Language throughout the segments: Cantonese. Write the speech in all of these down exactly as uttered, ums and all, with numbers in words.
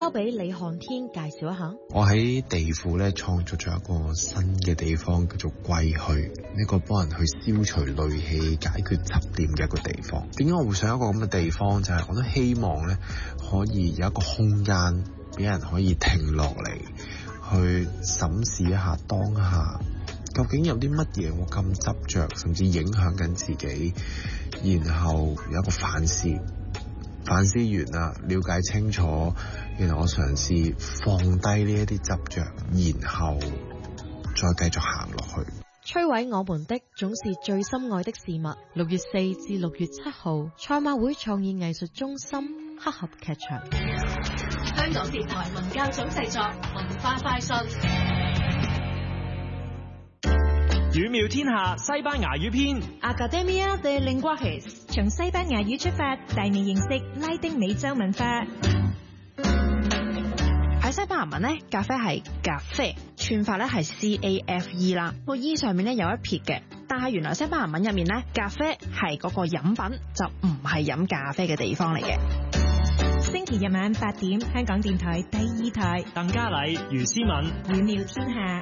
交俾李漢天介紹一下。 我喺地庫咧創造咗一個新嘅地方，叫做歸墟，呢個幫人去消除戾氣、解決執念嘅一個地方。點解我會想一個咁嘅地方？就係、是、我都希望咧可以有一個空間俾人可以停落嚟，去審視一下當下究竟有啲乜嘢我咁執着，甚至影響緊自己，然後有一個反思。反思完啦，了解清楚，然後我嘗試放低呢一啲執着，然後再繼續行落去。 摧毀我們的總是最深愛的事物。六月四至六月七號，賽馬會創意藝術中心黑盒劇場。 香港電台文教組製作，文化快訊。 語妙天下西班牙語篇 Academia de Lenguajes 從西班牙語出發，帶你認識拉丁美洲文化。 喺西班牙文呢，咖啡係 café， 串法咧係 C A F E 啦，個 E 上面咧有一撇嘅。但係原來西班牙文入面咧，咖啡係嗰個飲品，就唔係飲咖啡嘅地方嚟嘅。 星期日晚八點，香港電台第二台， 鄧嘉麗、余思敏， 語妙天下。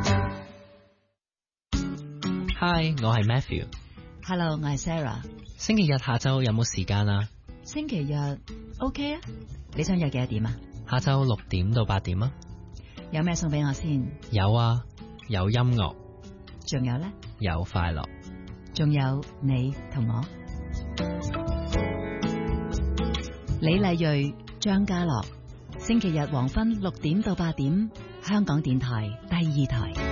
Hi， 我係 Matthew。 Hello， 我係 Sarah。 星期日下晝有冇時間啊？ 星期日 OK 啊？你想約幾多點啊？ 下晝六點到八點啊。 有咩送俾我先？ 有啊，有音樂。 仲有咧？ 有快樂。 仲有你同我。李麗蕊、張家樂，星期日黃昏六點到八點，香港電台第二台。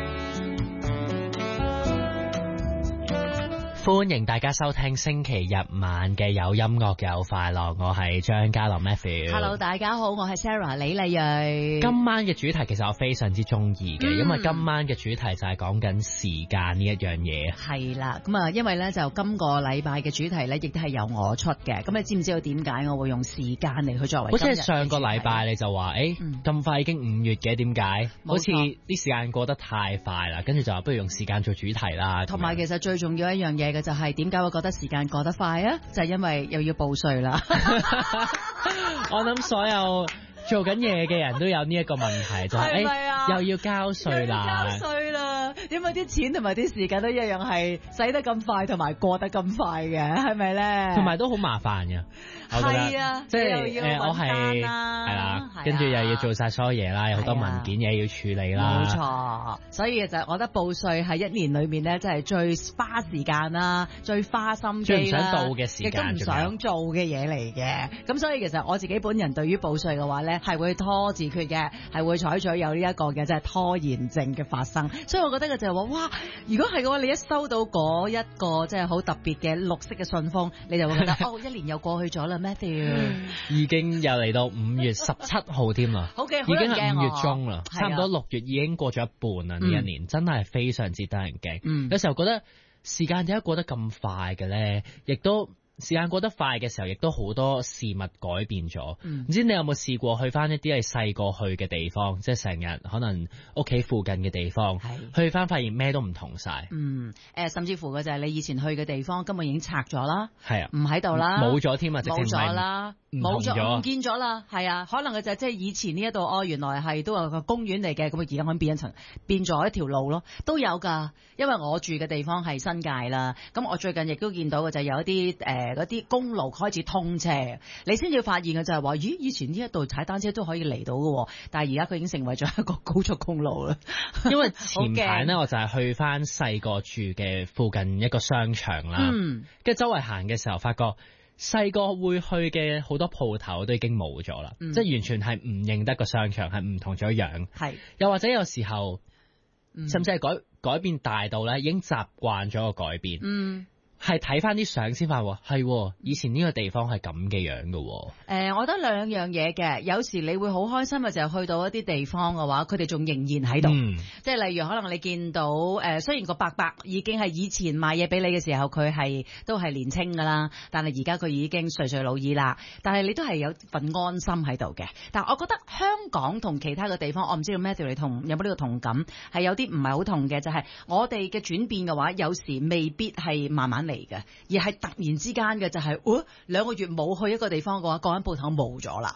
歡迎大家收聽星期日晚嘅有音樂有快樂，我係張家樂 Matthew。 Hello， 大家好，我係 Sarah 李麗蕊。 今晚嘅主題其實我非常之中意嘅， 嗯、 因為今晚嘅主題就係講緊時間呢一樣嘢。 係啦，咁啊，因為咧就今個禮拜嘅主題咧，亦都係由我出嘅。咁你知唔知道點解我會用時間嚟去作為？ 好似係上個禮拜你就話，誒、欸，咁、嗯、快已經五月嘅，點解？好似啲時間過得太快啦，跟住就話不如用時間做主題啦。 同埋其實最重要一樣嘢。就係點解會覺得時間過得快啊？就係、是、因為又要報稅啦。 我諗所有做緊嘢嘅人都有呢一個問題，就係、是、誒、欸、又要交稅啦， 交稅啦，因為啲錢同埋啲時間都一樣係使得咁快，同埋過得咁快嘅，係咪咧？ 同埋都好麻煩嘅。係啊，即係誒，我係係啦，跟住又要做晒所有嘢啦，有好多文件嘢要處理啦。 冇錯，所以就我覺得報稅係一年裏面咧，真係最花時間啦，最花心機啦， 最唔想做嘅時間，亦都唔想做嘅嘢嚟嘅。咁所以其實我自己本人對於報稅嘅話咧，係會拖字訣嘅，係會採取有呢一個嘅即係拖延症嘅發生。所以我覺得嘅就係話，哇！如果係嘅話，你一收到嗰一個即係好特別嘅綠色嘅信封，你就會覺得哦，一年又過去咗啦。Matthew 已經又嚟到五月十七號添啦， 已經係五月中啦，差唔多六月已經過咗一半啦。呢、嗯、一年真係非常之得人驚、嗯。有時候覺得時間點解過得咁快嘅咧，亦都。時間過得快嘅時候，亦都好多事物改變咗。唔、嗯、知你有冇試過去翻一啲係細個去嘅地方，即係成日可能屋企附近嘅地方，去翻發現咩都唔同晒。 嗯，誒、呃，甚至乎嘅就係你以前去嘅地方，根本已經拆咗啦， 係啊， 唔喺度啦， 冇咗添啊，直情冇咗啦，冇咗，唔見咗啦，係啊，可能嘅就係即係以前呢一度哦，原來係都有個公園嚟嘅，咁而家可以變一層，變咗一條路咯，都有㗎。因為我住嘅地方係新界啦，咁我最近亦都見到嘅就係有一啲誒嗰啲公路開始通車，你先至發現嘅就係話，咦，以前呢一度踩單車都可以嚟到嘅，但係而家佢已經成為咗一個高速公路啦。 因為前排咧，我就係去翻細個住嘅附近一個商場啦，嗯，跟住周圍行嘅時候，發覺細個會去嘅好多鋪頭都已經冇咗啦，即係完全係唔認得個商場，係唔同咗樣，係又或者有時候。甚至係改改變大到咧，已經習慣咗個改變。嗯。係睇翻啲相先發喎，係以前呢個地方係咁嘅樣嘅。誒、 呃，我覺得兩樣嘢嘅，有時你會好開心嘅就係去到一啲地方嘅話，佢哋仲仍然喺度。嗯、即係例如可能你見到誒、呃，雖然個伯伯已經係以前賣嘢俾你嘅時候，佢係都係年青噶啦，但係而家佢已經歲歲老矣啦。但係你都係有份安心喺度嘅。但係我覺得香港同其他嘅地方，我唔知道 Matthew 你同有冇呢個同感，係有啲唔係好同嘅，就係、是、我哋嘅轉變嘅話，有時未必係慢慢嚟嘅，而係突然之間嘅就係、是，哦，兩個月冇去一個地方嘅話，嗰間鋪頭冇咗啦。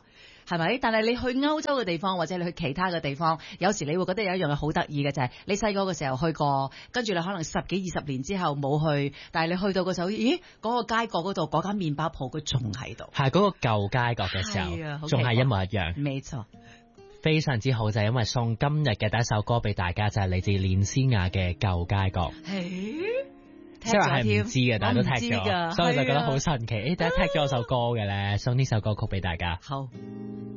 係咪？但係你去歐洲嘅地方或者你去其他嘅地方，有時你會覺得有一樣嘢好得意嘅就係、是、你細個嘅時候去過，跟住你可能十幾二十年之後冇去，但係你去到嘅時候，咦嗰、那個街角嗰度嗰間麵包鋪佢仲喺度， 係嗰、那個舊街角嘅時候，仲係、啊、一模一樣。 冇錯， 非常之好就係、是、因為送今日嘅第一首歌俾大家，就係、是、嚟自連詩雅嘅舊街角。即係係唔知嘅，但係都踢咗，所以就覺得好神奇。誒、啊，點解踢咗首歌嘅咧？送呢首歌曲俾大家。 好。